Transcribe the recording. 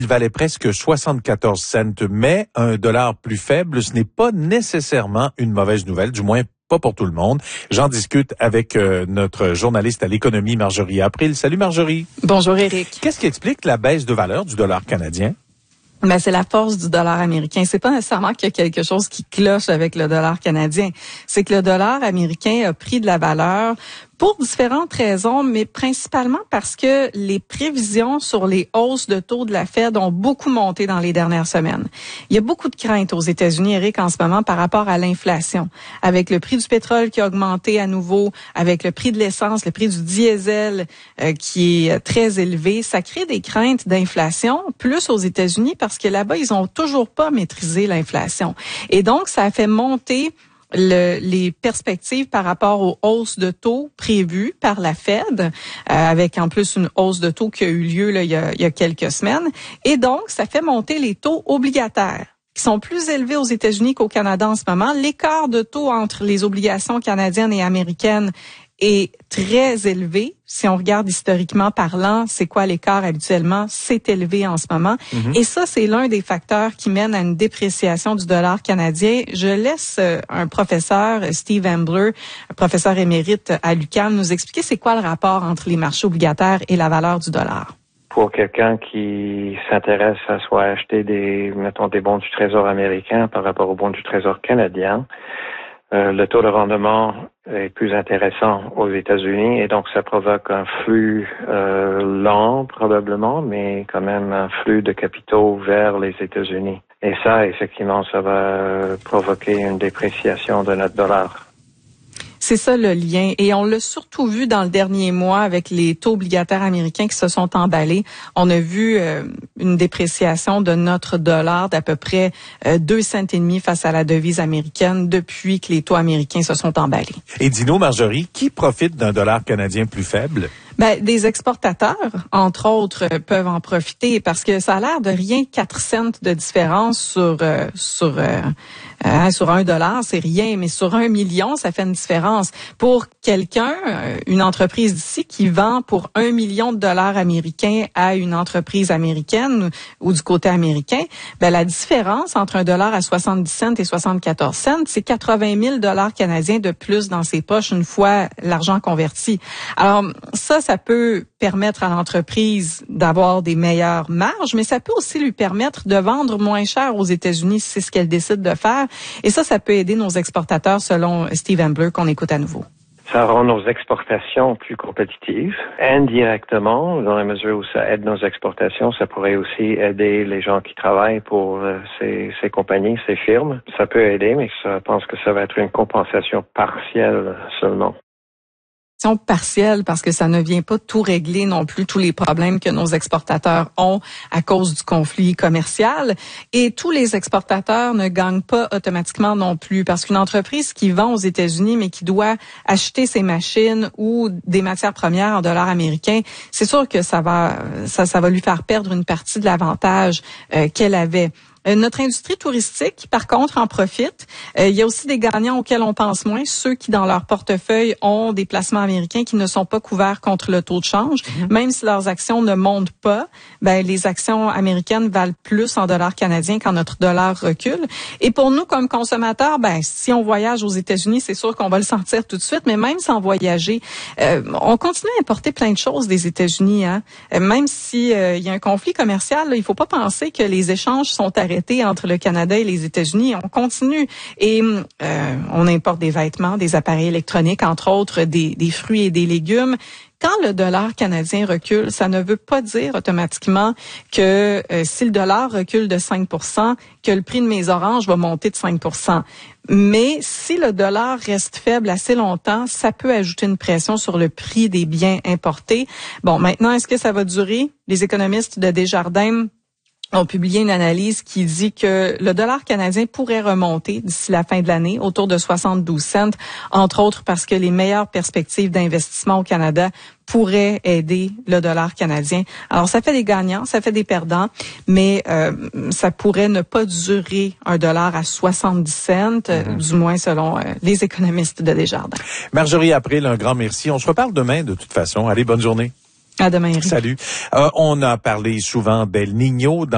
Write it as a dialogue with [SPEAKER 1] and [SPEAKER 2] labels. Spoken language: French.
[SPEAKER 1] Il valait presque 74 cents, mais un dollar plus faible, ce n'est pas nécessairement une mauvaise nouvelle, du moins pas pour tout le monde. J'en discute avec notre journaliste à l'économie, Marjorie April. Salut Marjorie.
[SPEAKER 2] Bonjour Éric.
[SPEAKER 1] Qu'est-ce qui explique la baisse de valeur du dollar canadien?
[SPEAKER 2] Ben, c'est la force du dollar américain. C'est pas nécessairement qu'il y a quelque chose qui cloche avec le dollar canadien. C'est que le dollar américain a pris de la valeur pour différentes raisons, mais principalement parce que les prévisions sur les hausses de taux de la Fed ont beaucoup monté dans les dernières semaines. Il y a beaucoup de craintes aux États-Unis, Éric, en ce moment par rapport à l'inflation. Avec le prix du pétrole qui a augmenté à nouveau, avec le prix de l'essence, le prix du diesel qui est très élevé, ça crée des craintes d'inflation, plus aux États-Unis parce que là-bas, ils ont toujours pas maîtrisé l'inflation. Et donc, ça a fait monter les perspectives par rapport aux hausses de taux prévues par la Fed, avec en plus une hausse de taux qui a eu lieu là, il y a quelques semaines. Et donc, ça fait monter les taux obligataires, qui sont plus élevés aux États-Unis qu'au Canada en ce moment. L'écart de taux entre les obligations canadiennes et américaines est très élevé. Si on regarde historiquement parlant, c'est quoi l'écart habituellement? C'est élevé en ce moment. Et ça, c'est l'un des facteurs qui mène à une dépréciation du dollar canadien. Je laisse un professeur, Steve Ambler, un professeur émérite à l'UQAM, nous expliquer c'est quoi le rapport entre les marchés obligataires et la valeur du dollar.
[SPEAKER 3] Pour quelqu'un qui s'intéresse à soit acheter des bons du Trésor américain par rapport aux bons du Trésor canadien, le taux de rendement est plus intéressant aux États-Unis et donc ça provoque un flux lent probablement, mais quand même un flux de capitaux vers les États-Unis. Et ça, effectivement, ça va provoquer une dépréciation de notre dollar.
[SPEAKER 2] C'est ça le lien. Et on l'a surtout vu dans le dernier mois avec les taux obligataires américains qui se sont emballés. On a vu une dépréciation de notre dollar d'à peu près 2,5 cents face à la devise américaine depuis que les taux américains se sont emballés.
[SPEAKER 1] Et dis-nous, Marjorie, qui profite d'un dollar canadien plus faible?
[SPEAKER 2] Ben, des exportateurs, entre autres, peuvent en profiter parce que ça a l'air de rien 4 cents de différence sur $1, c'est rien, mais sur 1 million, ça fait une différence. Pour quelqu'un, une entreprise d'ici qui vend pour $1 million américain à une entreprise américaine ou du côté américain, ben, la différence entre un dollar à 70 cents et 74 cents, c'est 80 000 $ canadiens de plus dans ses poches une fois l'argent converti. Alors, ça peut permettre à l'entreprise d'avoir des meilleures marges, mais ça peut aussi lui permettre de vendre moins cher aux États-Unis si c'est ce qu'elle décide de faire. Et ça peut aider nos exportateurs selon Steve Ambler qu'on écoute à nouveau.
[SPEAKER 3] Ça rend nos exportations plus compétitives. Indirectement, dans la mesure où ça aide nos exportations, ça pourrait aussi aider les gens qui travaillent pour ces compagnies, ces firmes. Ça peut aider, mais je pense que ça va être une compensation partielle seulement.
[SPEAKER 2] Partielle parce que ça ne vient pas tout régler non plus tous les problèmes que nos exportateurs ont à cause du conflit commercial. Et tous les exportateurs ne gagnent pas automatiquement non plus parce qu'une entreprise qui vend aux États-Unis mais qui doit acheter ses machines ou des matières premières en dollars américains, c'est sûr que ça va lui faire perdre une partie de l'avantage qu'elle avait. Notre industrie touristique, par contre, en profite. Il y a aussi des gagnants auxquels on pense moins, ceux qui, dans leur portefeuille, ont des placements américains qui ne sont pas couverts contre le taux de change. Même si leurs actions ne montent pas, ben les actions américaines valent plus en dollars canadiens quand notre dollar recule. Et pour nous, comme consommateurs, ben si on voyage aux États-Unis, c'est sûr qu'on va le sentir tout de suite, mais même sans voyager, on continue à importer plein de choses des États-Unis. Même si il y a un conflit commercial, là, il faut pas penser que les échanges sont arrêtés entre le Canada et les États-Unis. On continue et on importe des vêtements, des appareils électroniques, entre autres des fruits et des légumes. Quand le dollar canadien recule, ça ne veut pas dire automatiquement que si le dollar recule de 5 %, que le prix de mes oranges va monter de 5 %. Mais si le dollar reste faible assez longtemps, ça peut ajouter une pression sur le prix des biens importés. Bon, maintenant, est-ce que ça va durer? Les économistes de Desjardins ont publié une analyse qui dit que le dollar canadien pourrait remonter d'ici la fin de l'année autour de 72 cents, entre autres parce que les meilleures perspectives d'investissement au Canada pourraient aider le dollar canadien. Alors, ça fait des gagnants, ça fait des perdants, mais ça pourrait ne pas durer un dollar à 70 cents, du moins selon les économistes de Desjardins.
[SPEAKER 1] Marjorie April, un grand merci. On se reparle demain de toute façon. Allez, bonne journée.
[SPEAKER 2] À demain, Eric.
[SPEAKER 1] Salut. On a parlé souvent d'El Niño dans